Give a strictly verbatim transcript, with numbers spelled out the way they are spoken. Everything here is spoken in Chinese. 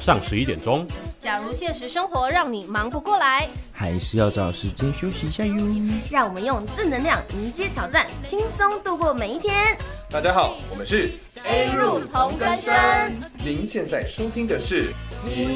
上十一点钟。 假如现实生活让你忙不过来， 还是要找时间休息一下哟。 让我们用正能量迎接挑战，轻松度过每一天。 大家好，我们是 A 入同根生。 您现在收听的是机